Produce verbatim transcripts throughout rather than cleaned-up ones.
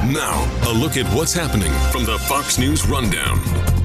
Now, a look at what's happening from the Fox News Rundown.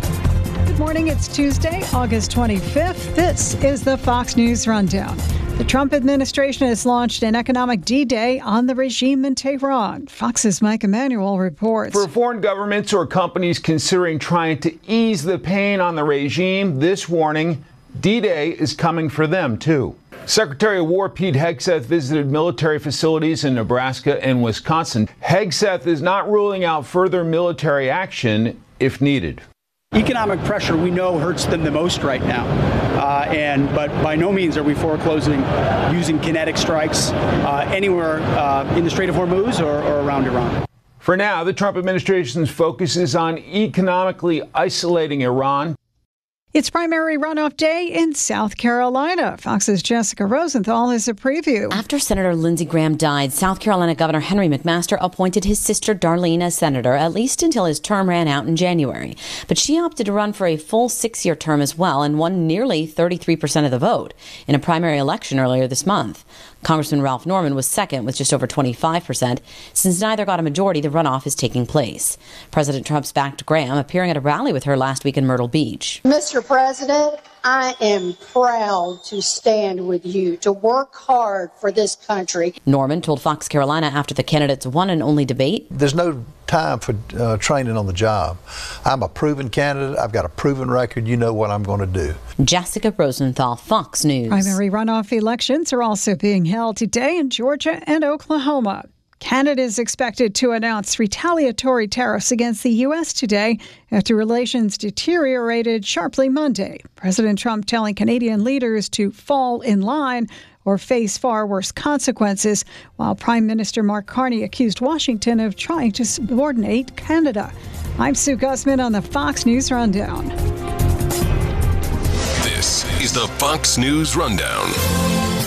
Good morning. It's Tuesday, August twenty-fifth. This is the Fox News Rundown. The Trump administration has launched an economic D-Day on the regime in Tehran. Fox's Mike Emanuel reports. For foreign governments or companies considering trying to ease the pain on the regime, this warning, D-Day is coming for them, too. Secretary of War Pete Hegseth visited military facilities in Nebraska and Wisconsin. Hegseth is not ruling out further military action if needed. Economic pressure, we know, hurts them the most right now. Uh, and but by no means are we foreclosing using kinetic strikes uh, anywhere uh, in the Strait of Hormuz or, or around Iran. For now, the Trump administration's focus is on economically isolating Iran. It's primary runoff day in South Carolina. Fox's Jessica Rosenthal has a preview. After Senator Lindsey Graham died, South Carolina Governor Henry McMaster appointed his sister Darlene as senator, at least until his term ran out in January. But she opted to run for a full six-year term as well and won nearly thirty-three percent of the vote in a primary election earlier this month. Congressman Ralph Norman was second with just over twenty-five percent. Since neither got a majority, the runoff is taking place. President Trump's backed Graham, appearing at a rally with her last week in Myrtle Beach. Mister President, I am proud to stand with you, to work hard for this country. Norman told Fox Carolina after the candidates' one and only debate, "There's no time for uh, training on the job. I'm a proven candidate. I've got a proven record. You know what I'm going to do." Jessica Rosenthal, Fox News. Primary runoff elections are also being held today in Georgia and Oklahoma. Canada is expected to announce retaliatory tariffs against the U S today after relations deteriorated sharply Monday. President Trump telling Canadian leaders to fall in line or face far worse consequences, while Prime Minister Mark Carney accused Washington of trying to subordinate Canada. I'm Sue Gussman on the Fox News Rundown. This is the Fox News Rundown.